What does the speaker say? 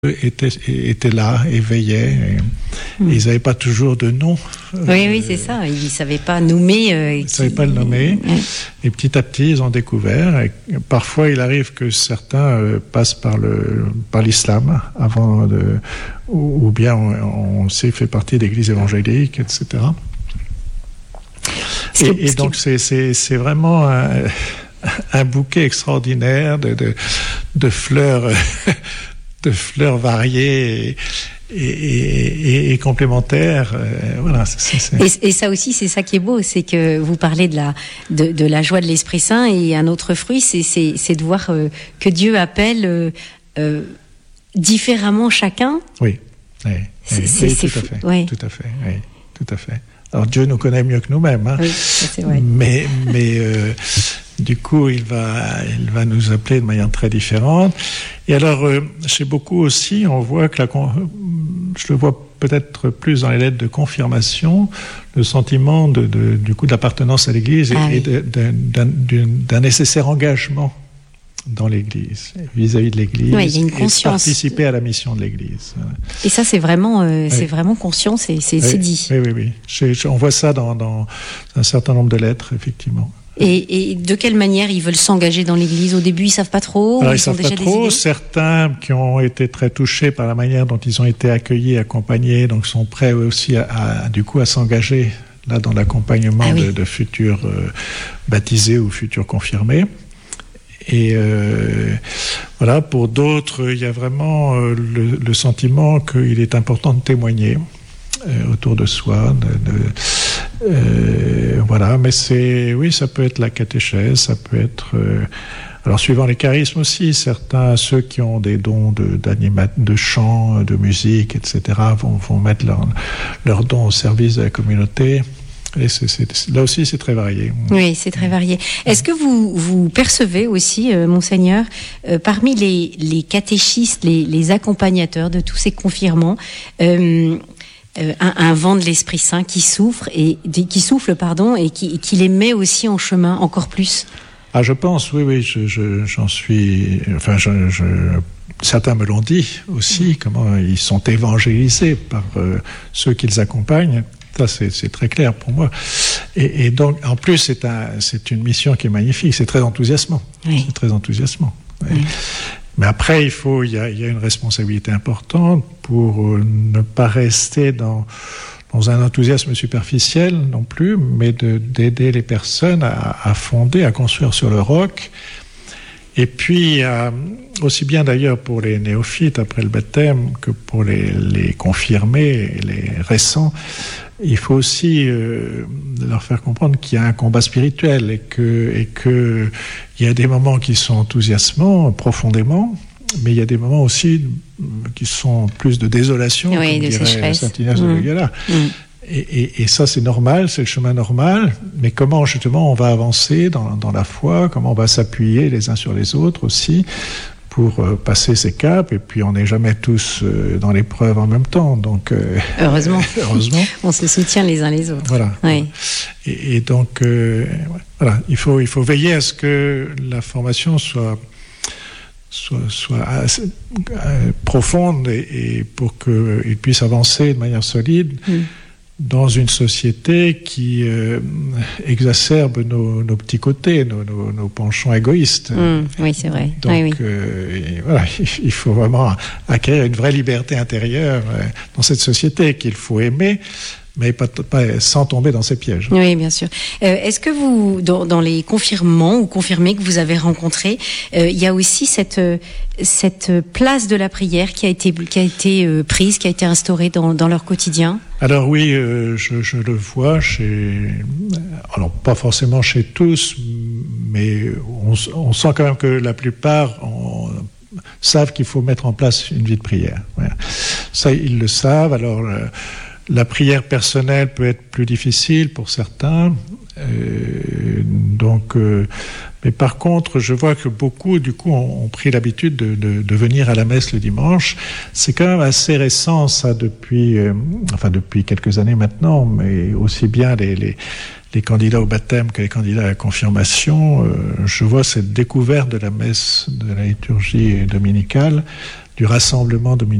étaient là et veillaient. Et ils n'avaient pas toujours de nom. Oui, c'est ça. Ils ne savaient pas nommer. Ils ne savaient pas le nommer. Et petit à petit, ils ont découvert. Et parfois, il arrive que certains passent par l'islam avant ou bien on sait fait partie d'églises évangéliques, etc. Et donc, c'est vraiment un bouquet extraordinaire de fleurs. De fleurs variées et complémentaires. Voilà. Et ça aussi, c'est ça qui est beau, c'est que vous parlez de la joie de l'Esprit Saint, et un autre fruit, c'est de voir que Dieu appelle différemment chacun. Oui. C'est tout à fait. Oui. Tout à fait. Oui, tout à fait. Alors Dieu nous connaît mieux que nous-mêmes. Hein. Oui, ça c'est vrai. Mais du coup, il va nous appeler de manière très différente. Et alors, chez beaucoup aussi, on voit que je le vois peut-être plus dans les lettres de confirmation, le sentiment du coup d'appartenance à l'Église et d'un nécessaire engagement dans l'Église, vis-à-vis de l'Église, il y a une conscience. Et participer à la mission de l'Église. Et ça, c'est vraiment, c'est vraiment conscient, c'est dit. Oui. On voit ça dans un certain nombre de lettres, effectivement. Et de quelle manière ils veulent s'engager dans l'Église ? Au début, ils savent pas trop. Alors, ils savent pas trop. Certains qui ont été très touchés par la manière dont ils ont été accueillis, accompagnés, donc sont prêts aussi à s'engager là dans l'accompagnement de futurs baptisés ou futurs confirmés. Et voilà, pour d'autres, il y a vraiment le sentiment qu'il est important de témoigner autour de soi. Voilà, mais ça peut être la catéchèse, ça peut être... alors, suivant les charismes aussi, ceux qui ont des dons de chant, de musique, etc., vont mettre leurs dons au service de la communauté. Et là aussi, c'est très varié. Oui, c'est très varié. Est-ce que vous percevez aussi, Monseigneur, parmi les catéchistes, les accompagnateurs de tous ces confirmants, un vent de l'Esprit Saint qui souffle et qui les met aussi en chemin encore plus? Ah, je pense, oui, j'en suis... Enfin, certains me l'ont dit aussi, comment ils sont évangélisés par ceux qu'ils accompagnent. Ça, c'est très clair pour moi. Et donc, en plus, c'est une mission qui est magnifique. C'est très enthousiasmant. Oui. C'est très enthousiasmant. Oui. Mais après, il y a une responsabilité importante pour ne pas rester dans un enthousiasme superficiel non plus, mais d'aider les personnes à fonder, à construire sur le roc. Et puis, aussi bien d'ailleurs pour les néophytes après le baptême que pour les confirmés, les récents, il faut aussi leur faire comprendre qu'il y a un combat spirituel et que il y a des moments qui sont enthousiasmants profondément, mais il y a des moments aussi qui sont plus de désolation, comme dirait saint Ignace de Loyola. Et ça, c'est normal, c'est le chemin normal, mais comment justement on va avancer dans la foi, comment on va s'appuyer les uns sur les autres aussi pour passer ces caps, et puis on n'est jamais tous dans l'épreuve en même temps, donc heureusement. On se soutient les uns les autres. Voilà. Oui. Et donc voilà, il faut veiller à ce que la formation soit assez, profonde et pour qu'il puisse avancer de manière solide. Dans une société qui exacerbe nos petits côtés, nos penchants égoïstes. Oui, c'est vrai. Donc, voilà, il faut vraiment acquérir une vraie liberté intérieure dans cette société qu'il faut aimer, mais pas sans tomber dans ces pièges. Oui, bien sûr. Est-ce que vous, dans les confirmants ou confirmés que vous avez rencontrés, il y a aussi cette place de la prière qui a été prise, qui a été instaurée dans leur quotidien? Alors oui, je le vois alors pas forcément chez tous, mais on sent quand même que la plupart savent qu'il faut mettre en place une vie de prière. Voilà. Ça, ils le savent. Alors la prière personnelle peut être plus difficile pour certains. Mais par contre, je vois que beaucoup, du coup, ont pris l'habitude de venir à la messe le dimanche. C'est quand même assez récent, ça, depuis quelques années maintenant, mais aussi bien les candidats au baptême que les candidats à la confirmation. Je vois cette découverte de la messe, de la liturgie dominicale du rassemblement dominicain